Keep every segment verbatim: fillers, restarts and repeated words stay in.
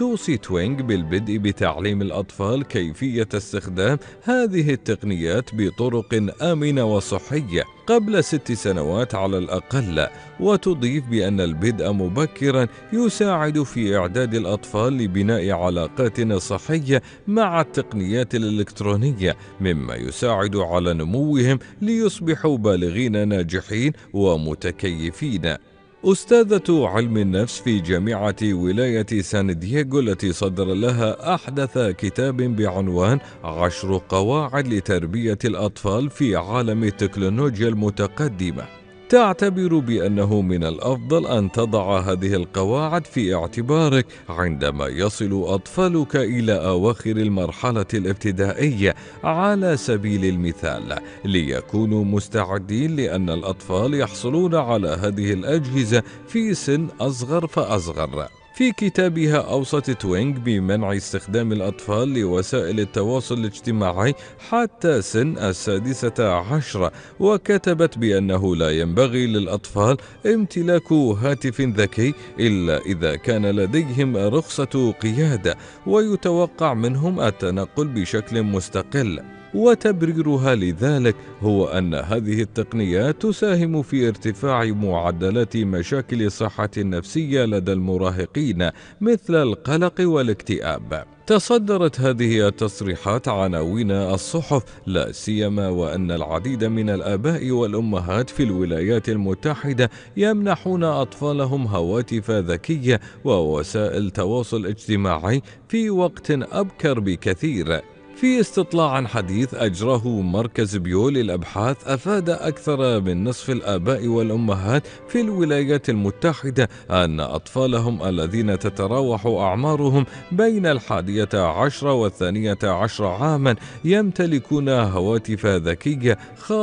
وتوصي توينغ بالبدء بتعليم الأطفال كيفية استخدام هذه التقنيات بطرق آمنة وصحية قبل ست سنوات على الأقل، وتضيف بأن البدء مبكرا يساعد في إعداد الأطفال لبناء علاقات صحية مع التقنيات الإلكترونية، مما يساعد على نموهم ليصبحوا بالغين ناجحين ومتكيفين. أستاذة علم النفس في جامعة ولاية سان دييغو التي صدر لها أحدث كتاب بعنوان عشر قواعد لتربية الأطفال في عالم التكنولوجيا المتقدمة، تعتبر بأنه من الأفضل أن تضع هذه القواعد في اعتبارك عندما يصل أطفالك إلى أواخر المرحلة الابتدائية. على سبيل المثال، ليكونوا مستعدين لأن الأطفال يحصلون على هذه الأجهزة في سن أصغر فأصغر. في كتابها أوصت توينغ بمنع استخدام الأطفال لوسائل التواصل الاجتماعي حتى سن السادسة عشرة، وكتبت بأنه لا ينبغي للأطفال امتلاك هاتف ذكي إلا إذا كان لديهم رخصة قيادة ويتوقع منهم التنقل بشكل مستقل. وتبريرها لذلك هو أن هذه التقنيات تساهم في ارتفاع معدلات مشاكل الصحة النفسية لدى المراهقين مثل القلق والاكتئاب. تصدرت هذه التصريحات عناوين الصحف، لا سيما وأن العديد من الآباء والأمهات في الولايات المتحدة يمنحون أطفالهم هواتف ذكية ووسائل تواصل اجتماعي في وقت أبكر بكثير. في استطلاع حديث أجراه مركز بيو للأبحاث، أفاد أكثر من نصف الآباء والأمهات في الولايات المتحدة أن أطفالهم الذين تتراوح أعمارهم بين الحادية عشر والثانية عشر عاما يمتلكون هواتف ذكية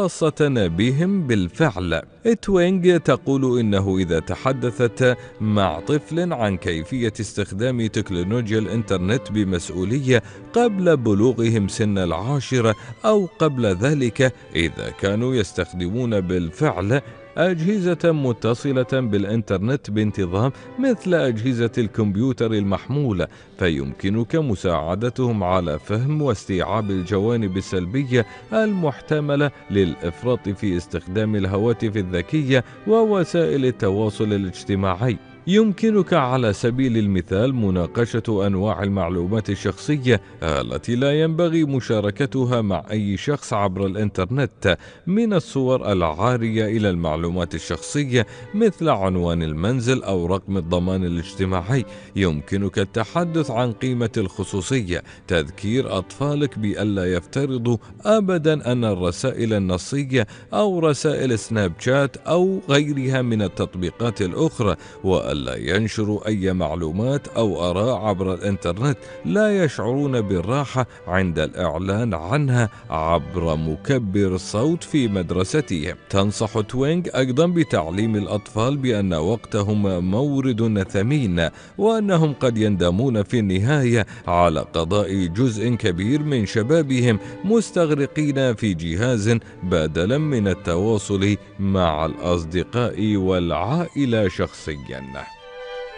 خاصة بهم بالفعل. توينغ تقول إنه إذا تحدثت مع طفل عن كيفية استخدام تكنولوجيا الإنترنت بمسؤولية قبل بلوغهم سن العاشرة أو قبل ذلك، إذا كانوا يستخدمون بالفعل أجهزة متصلة بالإنترنت بانتظام مثل أجهزة الكمبيوتر المحمولة، فيمكنك مساعدتهم على فهم واستيعاب الجوانب السلبية المحتملة للإفراط في استخدام الهواتف الذكية ووسائل التواصل الاجتماعي. يمكنك على سبيل المثال مناقشة أنواع المعلومات الشخصية التي لا ينبغي مشاركتها مع أي شخص عبر الإنترنت، من الصور العارية إلى المعلومات الشخصية مثل عنوان المنزل أو رقم الضمان الاجتماعي. يمكنك التحدث عن قيمة الخصوصية، تذكير أطفالك بألا يفترضوا أبدا أن الرسائل النصية أو رسائل سناب شات أو غيرها من التطبيقات الأخرى، وألا ينشروا أي معلومات أو آراء عبر الإنترنت لا يشعرون بالراحة عند الإعلان عنها عبر مكبر صوت في مدرستهم. تنصح توينغ أيضا بتعليم الأطفال بأن وقتهم مورد ثمين، وأنهم قد يندمون في النهاية على قضاء جزء كبير من شبابهم مستغرقين في جهاز بدلا من التواصل مع الأصدقاء والعائلة شخصيا.